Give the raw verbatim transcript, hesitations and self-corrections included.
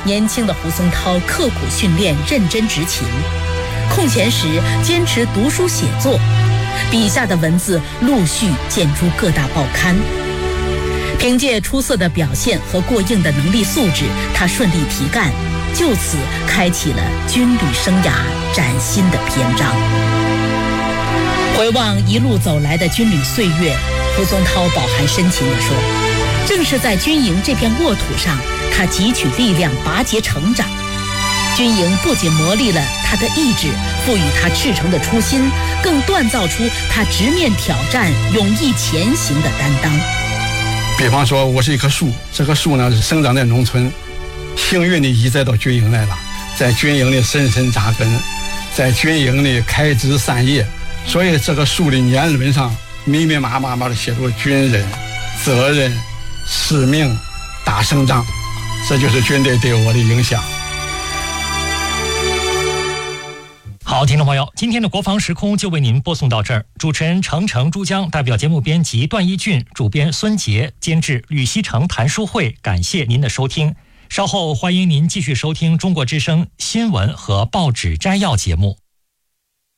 年轻的胡宗涛刻苦训练，认真执勤，空闲时坚持读书写作，笔下的文字陆续见诸各大报刊。凭借出色的表现和过硬的能力素质，他顺利提干，就此开启了军旅生涯崭新的篇章。回望一路走来的军旅岁月，胡宗涛饱含深情地说，正是在军营这片沃土上，他汲取力量，拔节成长。军营不仅磨砺了他的意志，赋予他赤诚的初心，更锻造出他直面挑战、勇毅前行的担当。 比方说，我是一棵树，这棵树呢是生长在农村，幸运地移栽到军营来了，在军营里深深扎根，在军营里开枝散叶，所以这个树的年轮上密密麻麻麻的写着军人、责任、使命、打胜仗，这就是军队对我的影响。 好，听众朋友，今天的国防时空就为您播送到这儿。主持人程程、珠江，代表节目编辑段一俊，主编孙杰，监制吕锡成、谭书慧，感谢您的收听。稍后欢迎您继续收听中国之声新闻和报纸摘要节目。